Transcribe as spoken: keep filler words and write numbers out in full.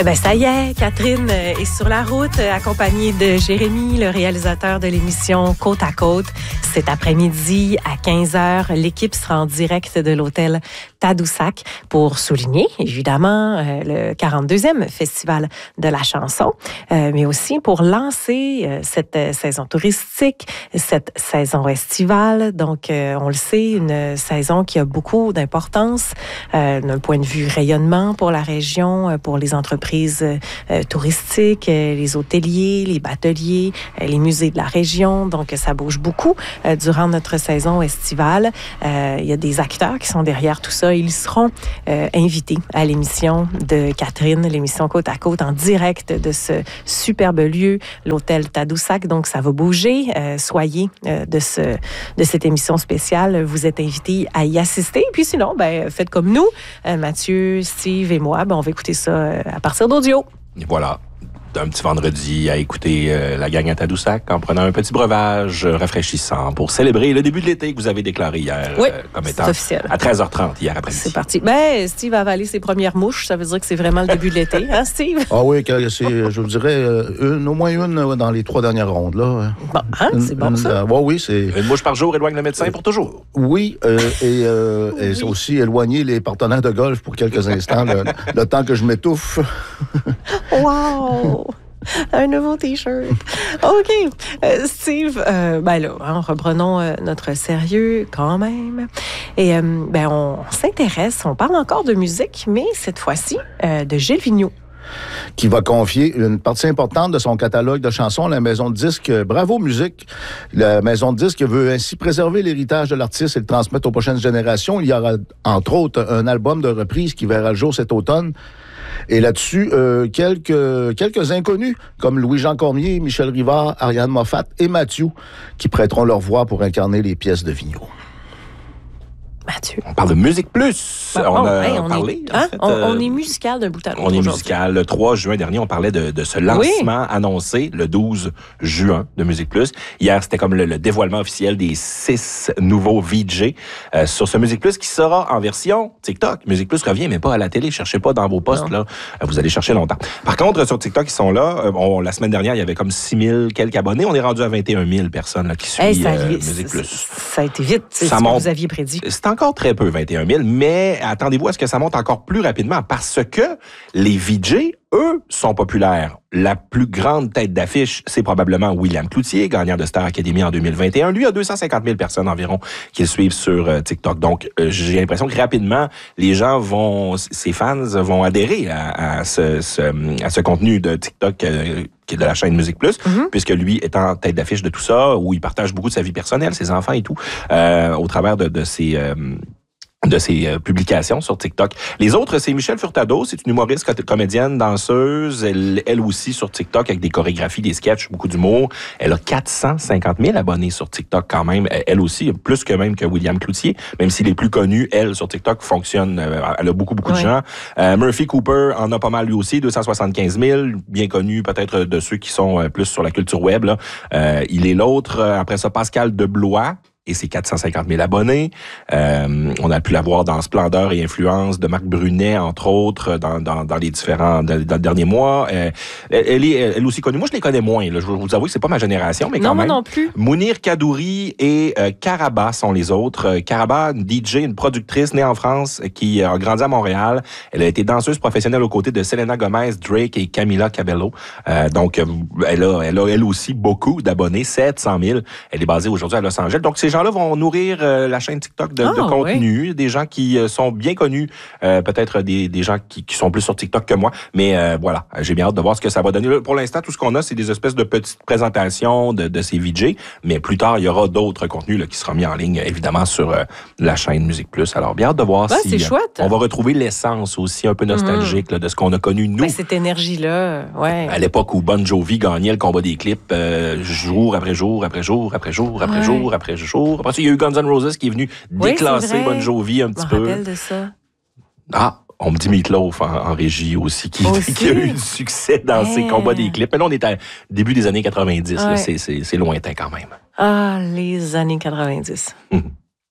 Eh bien, ça y est, Catherine est sur la route, accompagnée de Jérémy, le réalisateur de l'émission Côte à Côte. Cet après-midi, à quinze heures, l'équipe sera en direct de l'hôtel Tadoussac pour souligner, évidemment, le quarante-deuxième Festival de la chanson, mais aussi pour lancer cette saison touristique, cette saison estivale. Donc, on le sait, une saison qui a beaucoup d'importance d'un point de vue rayonnement pour la région, pour les entreprises euh, touristiques, euh, les hôteliers, les bateliers, euh, les musées de la région. Donc, ça bouge beaucoup euh, durant notre saison estivale. Euh, il y a des acteurs qui sont derrière tout ça. Ils seront euh, invités à l'émission de Catherine, l'émission Côte à Côte, en direct de ce superbe lieu, l'hôtel Tadoussac. Donc, ça va bouger. Euh, soyez euh, de, ce, de cette émission spéciale. Vous êtes invités à y assister. Puis sinon, ben, faites comme nous, euh, Mathieu, Steve et moi, ben, on va écouter ça euh, à partir d'audio. Et voilà, un petit vendredi à écouter euh, la gang à Tadoussac en prenant un petit breuvage rafraîchissant pour célébrer le début de l'été que vous avez déclaré hier oui, euh, comme étant officiel. À treize heures trente hier après-midi. C'est parti. Ben, Steve a avalé ses premières mouches. Ça veut dire que c'est vraiment le début de l'été, hein, Steve? Ah oui, c'est, je vous dirais une, au moins une dans les trois dernières rondes. Là. Bon, hein, c'est bon, une, ça? Euh, ouais, oui, c'est... Une mouche par jour éloigne le médecin pour toujours. Oui, euh, et, euh, oui. et c'est aussi éloigner les partenaires de golf pour quelques instants, le, le temps que je m'étouffe. Wow! Un nouveau T-shirt. OK. Euh, Steve, euh, ben là, hein, reprenons euh, notre sérieux quand même. Et euh, ben on, on s'intéresse, on parle encore de musique, mais cette fois-ci euh, de Gilles Vigneault. Qui va confier une partie importante de son catalogue de chansons à la maison de disques Bravo Musique. La maison de disques veut ainsi préserver l'héritage de l'artiste et le transmettre aux prochaines générations. Il y aura, entre autres, un album de reprise qui verra le jour cet automne. Et là-dessus, euh, quelques, quelques inconnus, comme Louis-Jean Cormier, Michel Rivard, Ariane Moffat et Mathieu, qui prêteront leur voix pour incarner les pièces de Vigneault. Mathieu. On parle de Musique Plus. Bon, on a hey, on parlé. Est, hein? fait, on, euh, on est musical d'un bout à l'autre. On est musical. Le trois juin dernier, on parlait de, de ce lancement oui. annoncé le douze juin de Musique Plus. Hier, c'était comme le, le dévoilement officiel des six nouveaux V J euh, sur ce Musique Plus qui sera en version TikTok. Musique Plus revient, mais pas à la télé. Cherchez pas dans vos postes, non. là. Vous allez chercher longtemps. Par contre, sur TikTok, ils sont là. On, la semaine dernière, il y avait comme six mille quelques abonnés. On est rendu à vingt et un mille personnes là, qui suivent hey, ça, euh, Musique Plus. Ça a été vite. C'est ça ce monte, que vous aviez prédit. C'est encore très peu, vingt et un mille, mais attendez-vous à ce que ça monte encore plus rapidement parce que les V J, eux, sont populaires. La plus grande tête d'affiche, c'est probablement William Cloutier, gagnant de Star Academy en deux mille vingt et un. Lui a deux cent cinquante mille personnes environ qui le suivent sur euh, TikTok. Donc, euh, j'ai l'impression que rapidement, les gens vont, ses fans vont adhérer à, à, ce, ce, à ce contenu de TikTok euh, qui est de la chaîne Musique Plus, mm-hmm. puisque lui est en tête d'affiche de tout ça, où il partage beaucoup de sa vie personnelle, ses enfants et tout, euh, au travers de, de ses... Euh, de ses euh, publications sur TikTok. Les autres, c'est Michel Furtado, c'est une humoriste, comédienne, danseuse, elle, elle aussi sur TikTok avec des chorégraphies, des sketchs, beaucoup d'humour. Elle a quatre cent cinquante mille abonnés sur TikTok quand même. Elle aussi, plus que même que William Cloutier, même si les plus connus, elle, sur TikTok, fonctionne. Elle a beaucoup, beaucoup oui. de gens. Euh, Murphy Cooper en a pas mal lui aussi, deux cent soixante-quinze mille, bien connu peut-être de ceux qui sont plus sur la culture web. Là. Euh, il est l'autre. Après ça, Pascal Deblois, et ses quatre cent cinquante mille abonnés. Euh, on a pu la voir dans Splendeur et Influence de Marc Brunet, entre autres, dans, dans, dans les différents, dans, dans le dernier mois. Euh, elle est elle aussi connue. Moi, je les connais moins. Là. Je vous avoue que c'est pas ma génération, mais quand non, même. Non, moi non plus. Mounir Kadouri et euh, Caraba sont les autres. Euh, Caraba, une D J, une productrice née en France qui a grandi à Montréal. Elle a été danseuse professionnelle aux côtés de Selena Gomez, Drake et Camila Cabello. Euh, donc, elle a, elle a elle aussi beaucoup d'abonnés, sept cent mille. Elle est basée aujourd'hui à Los Angeles. Donc, c'est gens-là vont nourrir euh, la chaîne TikTok de, oh, de contenu, oui. des gens qui euh, sont bien connus, euh, peut-être des, des gens qui, qui sont plus sur TikTok que moi, mais euh, voilà, j'ai bien hâte de voir ce que ça va donner. Pour l'instant, tout ce qu'on a, c'est des espèces de petites présentations de, de ces V J, mais plus tard, il y aura d'autres contenus là, qui seront mis en ligne, évidemment, sur euh, la chaîne Musique Plus. Alors, bien hâte de voir ouais, si c'est chouette. On va retrouver l'essence aussi un peu nostalgique mmh. là, de ce qu'on a connu, nous. Ben, cette énergie-là, ouais. À l'époque où Bon Jovi gagnait le combat des clips euh, jour après jour, après jour, après jour, après ouais. jour, après jour. Après ça, il y a eu Guns N' Roses qui est venu oui, déclasser Bon Jovi un petit peu. Je me rappelle de ça. Ah, on me dit Meatloaf en, en régie aussi qui, aussi, qui a eu du succès dans hey. ses combats des clips. Mais là, on est à début des années quatre-vingt-dix. Ouais. Là, c'est, c'est, c'est lointain quand même. Ah, les années quatre-vingt-dix. Mmh.